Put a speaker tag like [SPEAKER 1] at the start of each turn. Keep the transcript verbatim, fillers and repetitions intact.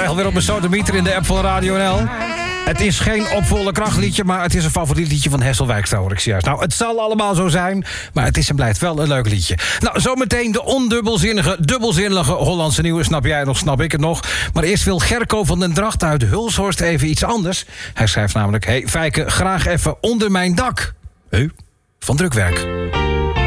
[SPEAKER 1] krijg alweer op mijn sodemieter in de app van Radio N L. Het is geen opvolle krachtliedje, maar het is een favoriet liedje van Hesselwijkstra, hoor ik juist. Nou, het zal allemaal zo zijn, maar het is en blijft wel een leuk liedje. Nou, zometeen de ondubbelzinnige, dubbelzinnige Hollandse nieuwe. Snap jij nog, snap ik het nog. Maar eerst wil Gerco van den Dracht uit Hulshorst even iets anders. Hij schrijft namelijk: hey, Fijke, graag even onder mijn dak. Huh? Van drukwerk.